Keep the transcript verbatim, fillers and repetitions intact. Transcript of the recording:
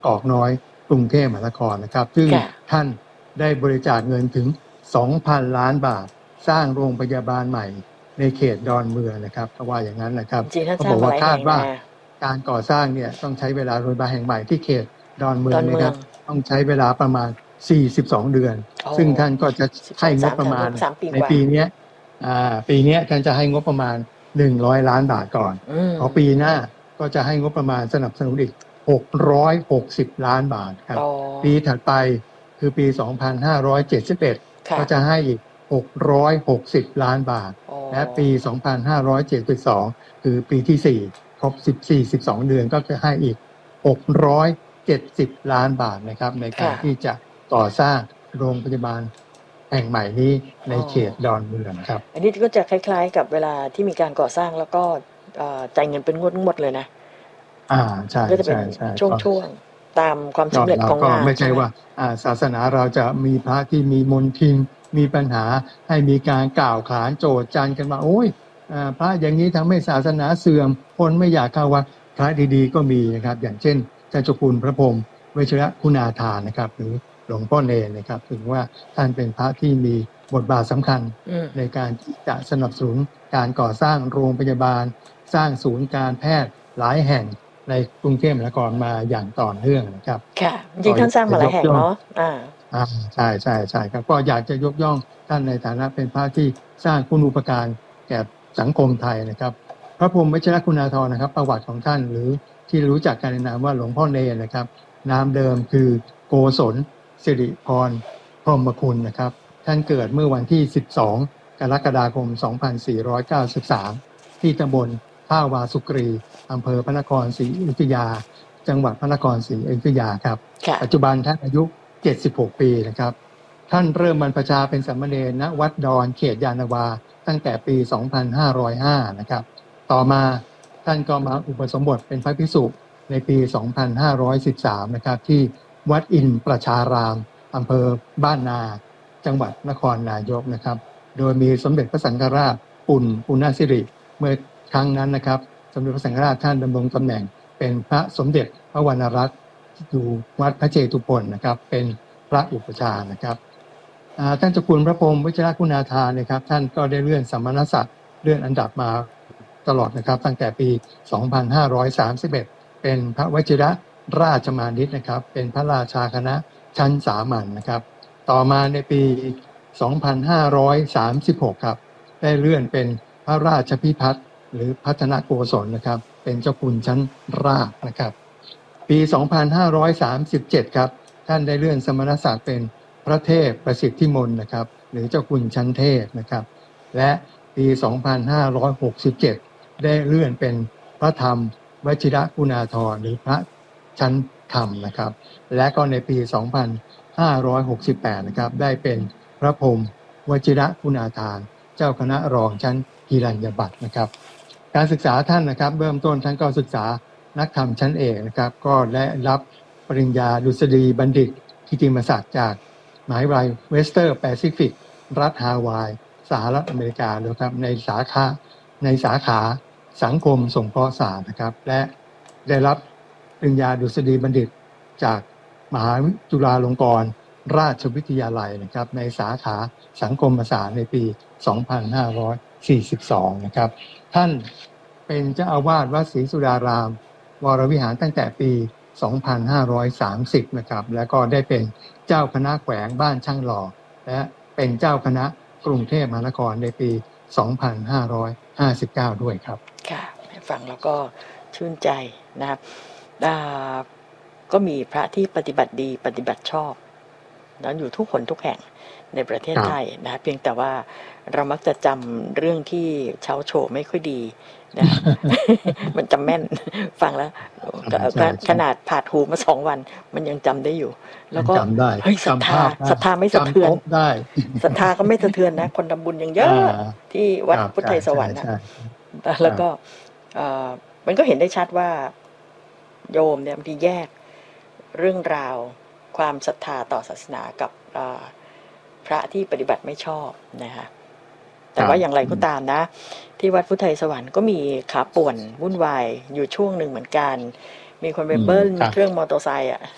กอกน้อยกรุงเทพมหานครนะครับซึ่งท่านได้บริจาคเงินถึง สองพัน ล้านบาทสร้างโรงพยาบาลใหม่ในเขตดอนเมืองนะครับเขาว่าอย่างนั้นนะครับเขาบอกว่าคาดว่าการก่อสร้างเนี่ยต้องใช้เวลาโรงพยาบาลแห่งใหม่ที่เขตดอนเมืองนะครับต้องใช้เวลาประมาณสี่สิบสองเดือนซึ่งท่านก็จะให้งบประมาณในปีนี้อ่าปีนี้ท่านจะให้งบประมาณหนึ่งร้อยล้านบาทก่อนพอปีหน้าก็จะให้งบประมาณสนับสนุนอีกหกร้อยหกสิบล้านบาทครับปีถัดไปคือปีสองพันห้าร้อยเจ็ดสิบเอ็ดก็จะให้อีกหกร้อยหกสิบล้านบาทและปีสองพันห้าร้อยเจ็ดสิบสองคือปีที่สี่ครบสิบสี่ สิบสองเดือนก็จะให้อีกหกร้อยเจ็ดสิบล้านบาทนะครับในการที่จะก่อสร้างโรงพยาบาลแห่งใหม่นี้ในเขตดอนเมืองครับอันนี้ก็จะคล้ายๆกับเวลาที่มีการก่อสร้างแล้วก็จ่ายเงินเป็นงวดงวดเลยนะอ่าใช่ก็จะเป็นช่วงๆตามความสำเร็จของงานไม่ใช่ว่าศาสนาเราจะมีพระที่มีมนทินมีปัญหาให้มีการกล่าวขานโจษจันกันมาโอ้ยพระอย่างนี้ทำให้ศาสนาเสื่อมคนไม่อยากเข้าวัดพระดีๆก็มีนะครับอย่างเช่นเจ้าเจ้าคุณพระพรหมเวชรคุณาทานนะครับหรือหลวงพ่อเนรนะครับถึงว่าท่านเป็นพระที่มีบทบาทสำคัญในการที่จะสนับสนุนการก่อสร้างโรงพยาบาลสร้างศูนย์การแพทย์หลายแห่งในกรุงเทพมหานครมาอย่างต่อเนื่องนะครับค่ะจริงท่านสร้างมาหลายแห่งเนาะอ่าอ่าใช่ใช่ใช่ครับก็อยากจะยกย่องท่านในฐานะเป็นพระที่สร้างคุณูปการแก่สังคมไทยนะครับพระพรหมวชิรคุณาภรณ์นะครับประวัติของท่านหรือที่รู้จักกันในนามว่าหลวงพ่อเนรนะครับนามเดิมคือโกศลสิริพรพรหมคุณนะครับท่านเกิดเมื่อวันที่สิบสองกรกฎาคมสองพันสี่ร้อยเก้าสิบสามที่ตำบลท่าวาสุกรีอำเภอพระนครศรีอยุธยาจังหวัดพระนครศรีอยุธยาครับปัจจุบันท่านอายุเจ็ดสิบหกปีนะครับท่านเริ่มบรรพชาเป็นสามเณรณวัดดอนเขตยานนาวาตั้งแต่ปีสองพันห้าร้อยห้านะครับต่อมาท่านก็มาอุปสมบทเป็นพระภิกษุในปีสองพันห้าร้อยสิบสามนะครับที่วัดอินทร์ประชารามอำเภอบ้านนาจังหวัดนครนายกนะครับโดยมีสมเด็จพระสังฆราชปุ่นปุณณสิริเมื่อครั้งนั้นนะครับสมเด็จพระสังฆราชท่านดำรงตำแหน่งเป็นพระสมเด็จพระวรรณรัตน์อยู่วัดพระเจตุพนนะครับเป็นพระอุปชานะครับท่านเจ้าคุณพระพรหมวชิรคุณาภรณ์นะครับท่านก็ได้เลื่อนสมณศักดิ์เลื่อนอันดับมาตลอดนะครับตั้งแต่ปีสองพันห้าร้อยสามสิบเอ็ดเป็นพระวชิรราชมานิตนะครับเป็นพระราชาคณะชั้นสามัญนะครับต่อมาในปีสองพันห้าร้อยสามสิบหกครับได้เลื่อนเป็นพระราชพิพัฒน์หรือพัฒนโกศลนะครับเป็นเจ้าคุณชั้นราชนะครับปีสองพันห้าร้อยสามสิบเจ็ดครับท่านได้เลื่อนสมณศักดิ์เป็นพระเทพประสิทธิมนต์นะครับหรือเจ้าคุณชั้นเทพนะครับและปีสองพันห้าร้อยหกสิบเจ็ดได้เลื่อนเป็นพระธรรมวชิรคุณาภรณ์หรือพระชั้นธรรมนะครับและก็ในปีสองพันห้าร้อยหกสิบแปดนะครับได้เป็นพระพรหมวชิรคุณาภรณ์เจ้าคณะรองชั้นกิรัญญบัตรนะครับการศึกษาท่านนะครับเริ่มต้นท่านก็ศึกษานักธรรมชั้นเอกนะครับก็ได้รับปริญญาดุษฎีบัณฑิตกิตติมศักดิ์จากมหาวิทยาลัยเวสเตอร์แปซิฟิกรัฐฮาวายสหรัฐอเมริกาด้วยครับในสาขาในสาขาสังคมสงเคราะห์ศาสตร์นะครับและได้รับปริญญาดุษฎีบัณฑิตจากมหาจุฬาลงกรณราชวิทยาลัยนะครับในสาขาสังคมศาสตร์ในปีสองพันห้าร้อยสี่สิบสองนะครับท่านเป็นเจ้าอาวาสวัดศรีสุดารามวรวิหารตั้งแต่ปีสองพันห้าร้อยสามสิบนะครับแล้วก็ได้เป็นเจ้าคณะแขวงบ้านช่างหล่อและเป็นเจ้าคณะกรุงเทพมหานครในปีสองพันห้าร้อยห้าสิบเก้าด้วยครับค่ะฟังแล้วก็ชื่นใจนะครับก็มีพระที่ปฏิบัติดีปฏิบัติชอบนั้นอยู่ทุกคนทุกแห่งในประเทศไทยนะเพียงแต่ว่าเรามักจะจำเรื่องที่เช้าโชว์ไม่ค่อยดีนะมันจำแม่นฟังแล้วขนาดผ่าหูมาสองวันมันยังจำได้อยู่แล้วก็เฮ้ยศรัทธาศรัทธาไม่สะเทือนได้ศรัทธาก็ไม่สะเทือนนะคนทำบุญยังเยอะที่วัดพุทธไทยสวรรค์นะแล้วก็มันก็เห็นได้ชัดว่าโยมเนี่ยบางทีแยกเรื่องราวความศรัทธาต่อศาสนากับพระที่ปฏิบัติไม่ชอบนะคะแต่ว่าอย่างไรก็ตามนะที่วัดพุทธไทยสวรรค์ก็มีขาป่วนวุ่นวายอยู่ช่วงหนึ่งเหมือนกันมีคนไปเบิ้ลเครื่องมอเตอร์ไซค์อ่ะ